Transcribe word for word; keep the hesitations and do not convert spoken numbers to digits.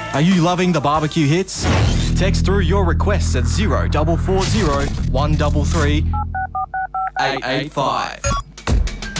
Are you loving the barbecue hits? Text through your requests at zero four four zero one three three eight eight five.